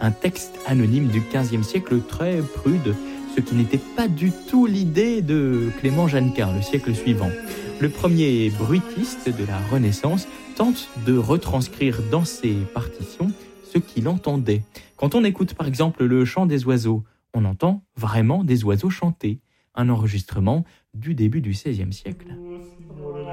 un texte anonyme du XVe siècle très prude, ce qui n'était pas du tout l'idée de Clément Jeannequin, le siècle suivant. Le premier bruitiste de la Renaissance tente de retranscrire dans ses partitions ce qu'il entendait. Quand on écoute par exemple le chant des oiseaux, on entend vraiment des oiseaux chanter, un enregistrement du début du XVIe siècle.